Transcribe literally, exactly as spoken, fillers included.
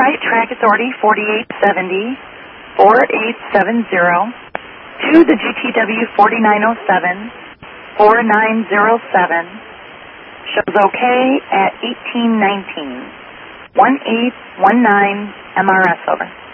right, Track Authority forty-eight seventy, four eight seven zero, to the G T W forty-nine oh seven, four nine zero seven, shows okay at eighteen nineteen, one eight one nine M R S, over.